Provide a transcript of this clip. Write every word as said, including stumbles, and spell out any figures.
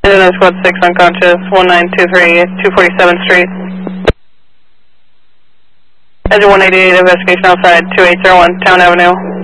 Nine Squad six unconscious, one nine two three, two forty-seventh Street. Engine one eighty-eight, investigation outside, two eight zero one, Town Avenue.